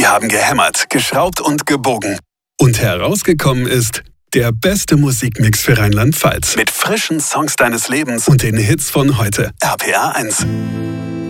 Die haben gehämmert, geschraubt und gebogen. Und herausgekommen ist der beste Musikmix für Rheinland-Pfalz. Mit frischen Songs deines Lebens und den Hits von heute. RPA 1.